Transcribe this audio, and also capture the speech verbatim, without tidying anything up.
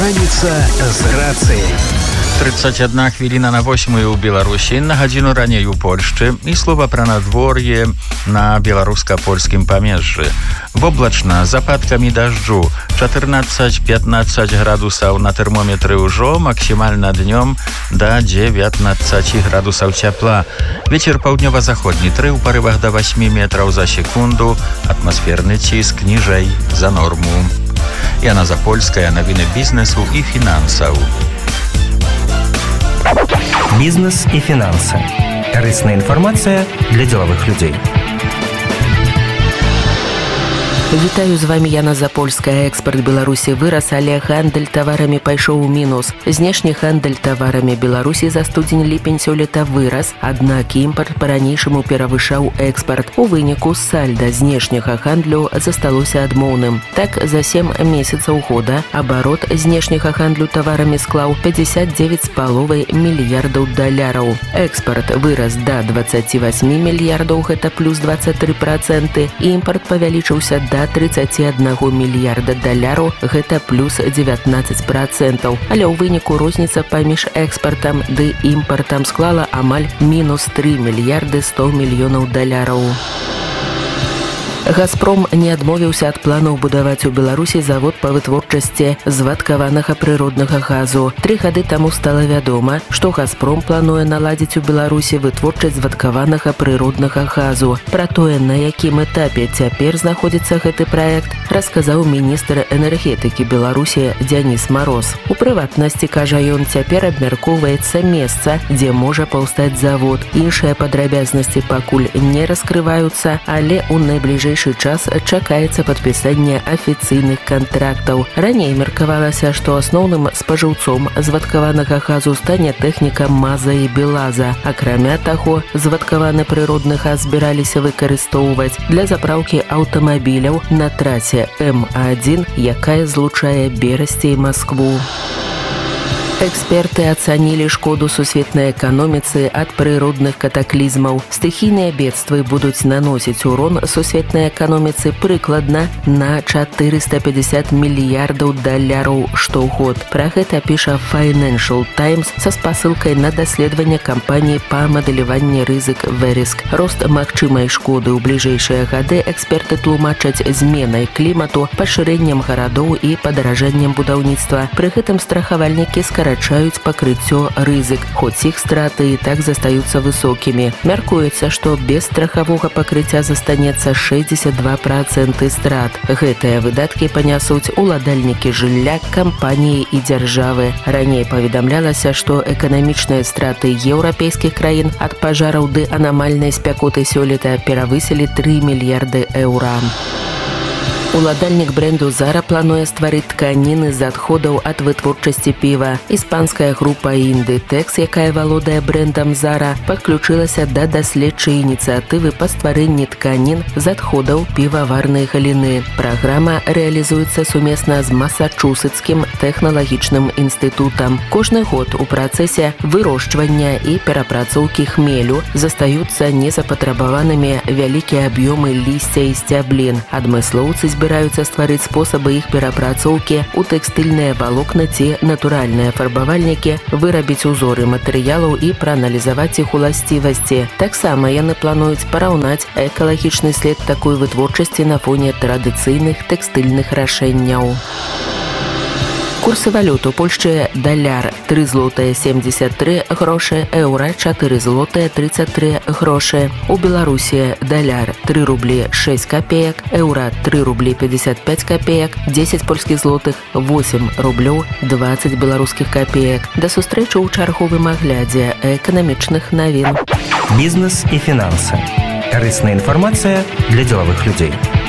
Раніца з рацыяй. тридцать одна хвіліна на восьмую ў Беларусі, на гадзіну раней у Польшчы і слова пра надвор'е на беларуска-польскім памежжы. Воблачна, з ападкамі дажджу, чатырнаццаць-пятнаццаць градусаў на тэрмометры ўжо, максімальна днём да дзевятнаццаць градусаў цяпла. Вецер паўднёва-заходні, тры ў парывах да восьмі метраў за секунду, атмасферны ціск ніжэй за норму. Яна Запольская, навіны бізнесу і фінансаў. Бизнес и финансы. Корыстная информация для деловых людей. Вітаю, з вами Яна Запольская. Экспорт Беларусі вырас, але гандаль таварамі пайшоў у мінус. Знешні гандаль таварамі Беларусі за студзень-ліпень сёлета вырас, аднак імпарт па-ранейшаму перавышаў экспарт. У выніку сальда знешняга гандлю засталося адмоўным. Так, за сем месяцаў года абарот знешняга гандлю таварамі склаў пятьдесят девять з паловай мільярдаў даляраў. Экспарт вырас да двадцати восьми мільярдаў, гэта плюс двадцать три процента. Імпарт павялічыўся да тридцати одного мільярда даляраў, гэта плюс девятнадцать процентаў. Але ў выніку розніца паміж экспартам ды імпартам склала амаль мінус три мільярды сто мільёнаў даляраў. «Газпром» не адмовіўся ад планаў будаваць у Беларусі завод па вытворчасці звадкаванага прыроднага газу. Тры гады таму стала вядома, што «Газпром» плануе наладзіць у Беларусі вытворчасць звадкаванага прыроднага газу. Пра тое, на якім этапе цяпер знаходзіцца гэты праект, расказаў міністр энергетыкі Беларусі Дзяніс Мароз. У прыватнасці, кажа ён, цяпер абмяркоўваецца месца, дзе можа паўстаць завод. Іншыя падрабязнасці пакуль не раскрываюцца, але ў найбліжэйшы час чакаецца падпісанне афіцыйных кантрактаў. Раней меркавалася, што асноўным спажыўцом звадкаванага газу стане тэхніка МАЗа і БелАЗа. Акрамя таго, звадкаваны прыродны газ збіраліся выкарыстоўваць для запраўкі аўтамабіляў на трасе эм адзін, якая злучае Берасці і Маскву. Эксперты ацанілі шкоду сусветнай эканоміцы ад прыродных катаклізмаў. Стыхійныя бедствы будуць наносіць урон сусветнай эканоміцы прыкладна на четыреста пятьдесят мільярдаў даляраў штогод. Пра гэта піша Financial Times са спасылкай на даследаванне кампаніі па мадэляванні рызык Verisk. Рост магчымай шкоды ў бліжэйшыя гады эксперты тлумачаць зменай клімату, пашырэннем гарадоў і падаражэннем будаўніцтва. Пры гэтым страхавальнікі скарачаюць Рачаюць пакрыццё рызык, хоць іх страты і так застаюцца высокімі. Мяркуецца, што без страхавога пакрыцця застанецца шэсцьдзесят два проценты страт. Гэтыя выдаткі панясуць уладальнікі жылля, кампаніі і дзяржавы. Раней паведамлялася, што эканамічныя страты еўрапейскіх краін ад пажараў ды анамальнай спякоты сёлета перавысілі тры мільярды еўра. Уладальнік бренду Zara плануе стварыць тканіны з адходаў ад вытворчасці піва. Іспанская група Inditex, якая валодае брэндам Zara, падключылася да даследчай ініцыятывы па стварэнні тканін з адходаў піваварнай галіны. Праграма рэалізуецца сумесна з Масачусетскім тэхналагічным інстытутам. Кожны год у працэсе вырошчвання і перапрацоўкі хмелю застаюцца незапатрабаванымі вялікія аб'ёмы лісця і сцяблін. Адмыслоўцы збіраюцца стварыць спосабы іх перапрацоўкі ў тэкстыльныя валокны ці натуральныя фарбавальнікі, вырабіць узоры матэрыялаў і прааналізаваць іх уласцівасці. Таксама яны плануюць параўнаць экалагічны след такой вытворчасці на фоне традыцыйных тэкстыльных рашэнняў. Курсы валют у Польшчы: даляр три злотыя семьдесят три грошы, еўра чатыры злотыя тридцать три грошы. У Беларусі даляр три рублі шесть копеек, еўра три рублі пятьдесят пять копеек, десять польскіх злотых восемь рублёў двадцать беларускіх копеек. Да сустрэчы ў чарговым аглядзе эканамічных навін. Бизнес и финансы. Корыстная информация для деловых людей.